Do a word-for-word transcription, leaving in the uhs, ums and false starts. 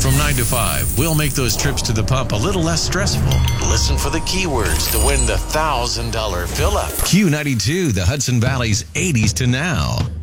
From nine to five, we'll make those trips to the pump a little less stressful. Listen for the keywords to win the one thousand dollars fill-up. Q ninety-two, the Hudson Valley's eighties to now.